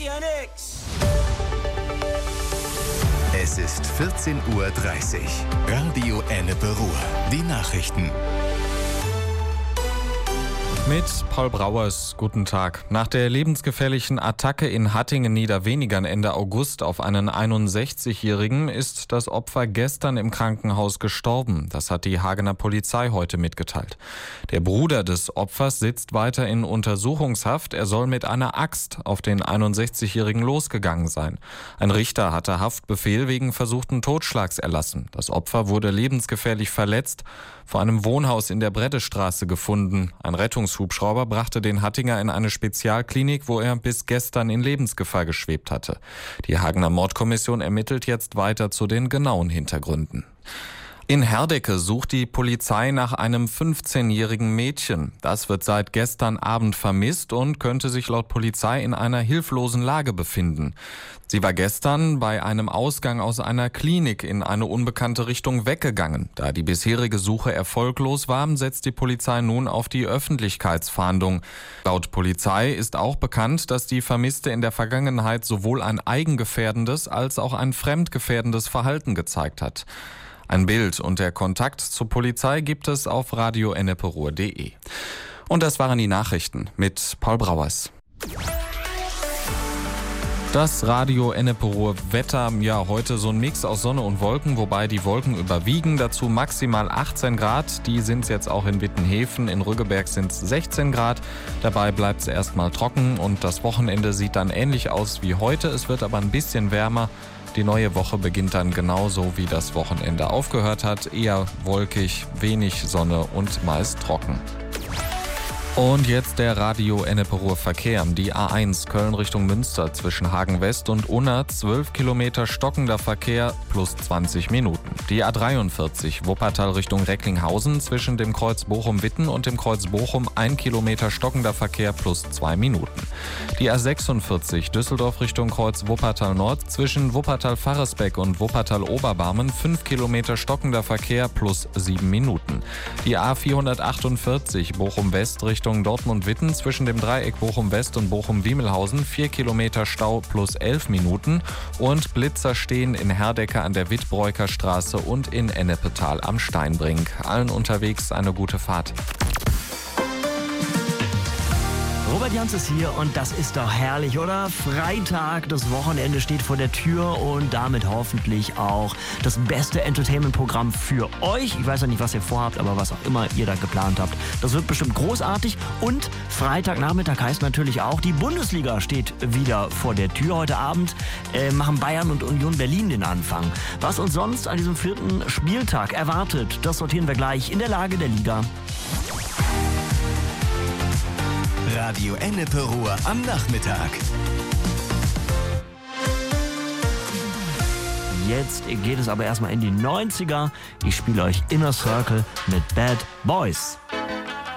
dir nix. Es ist 14:30 Uhr. Radio Ennepe Ruhr. Die Nachrichten. Mit Paul Brauers, guten Tag. Nach der lebensgefährlichen Attacke in Hattingen-Niederwenigern Ende August auf einen 61-Jährigen ist das Opfer gestern im Krankenhaus gestorben. Das hat die Hagener Polizei heute mitgeteilt. Der Bruder des Opfers sitzt weiter in Untersuchungshaft. Er soll mit einer Axt auf den 61-Jährigen losgegangen sein. Ein Richter hatte Haftbefehl wegen versuchten Totschlags erlassen. Das Opfer wurde lebensgefährlich verletzt, vor einem Wohnhaus in der Breddestraße gefunden. Ein Rettungshubschrauber brachte den Hattinger in eine Spezialklinik, wo er bis gestern in Lebensgefahr geschwebt hatte. Die Hagener Mordkommission ermittelt jetzt weiter zu den genauen Hintergründen. In Herdecke sucht die Polizei nach einem 15-jährigen Mädchen. Das wird seit gestern Abend vermisst und könnte sich laut Polizei in einer hilflosen Lage befinden. Sie war gestern bei einem Ausgang aus einer Klinik in eine unbekannte Richtung weggegangen. Da die bisherige Suche erfolglos war, setzt die Polizei nun auf die Öffentlichkeitsfahndung. Laut Polizei ist auch bekannt, dass die Vermisste in der Vergangenheit sowohl ein eigengefährdendes als auch ein fremdgefährdendes Verhalten gezeigt hat. Ein Bild und der Kontakt zur Polizei gibt es auf radioenneperuhr.de. Und das waren die Nachrichten mit Paul Brauers. Das Radio Ennepe Ruhr Wetter, ja heute so ein Mix aus Sonne und Wolken, wobei die Wolken überwiegen, dazu maximal 18 Grad, die sind es jetzt auch in Wittenhäfen, in Rüggeberg sind es 16 Grad, dabei bleibt es erstmal trocken und das Wochenende sieht dann ähnlich aus wie heute, es wird aber ein bisschen wärmer. Die neue Woche beginnt dann genauso wie das Wochenende aufgehört hat, eher wolkig, wenig Sonne und meist trocken. Und jetzt der Radio Ennepe Ruhr Verkehr. Die A1 Köln Richtung Münster zwischen Hagen West und Unna 12 Kilometer stockender Verkehr plus 20 Minuten. Die A43 Wuppertal Richtung Recklinghausen zwischen dem Kreuz Bochum-Witten und dem Kreuz Bochum 1 Kilometer stockender Verkehr plus 2 Minuten. Die A46 Düsseldorf Richtung Kreuz Wuppertal Nord zwischen Wuppertal-Farresbeck und Wuppertal-Oberbarmen 5 Kilometer stockender Verkehr plus 7 Minuten. Die A448 Bochum West Richtung Dortmund-Witten zwischen dem Dreieck Bochum-West und Bochum-Wiemelhausen 4 Kilometer Stau plus 11 Minuten und Blitzer stehen in Herdecke an der Wittbräuker Straße und in Ennepetal am Steinbrink. Allen unterwegs eine gute Fahrt. Robert Jans ist hier und das ist doch herrlich, oder? Freitag, das Wochenende steht vor der Tür und damit hoffentlich auch das beste Entertainment-Programm für euch. Ich weiß ja nicht, was ihr vorhabt, aber was auch immer ihr da geplant habt. Das wird bestimmt großartig und Freitagnachmittag heißt natürlich auch, die Bundesliga steht wieder vor der Tür. Heute Abend machen Bayern und Union Berlin den Anfang. Was uns sonst an diesem 4. Spieltag erwartet, das sortieren wir gleich in der Lage der Liga. Radio Ennepe Ruhr am Nachmittag. Jetzt geht es aber erstmal in die 90er. Ich spiele euch Inner Circle mit Bad Boys.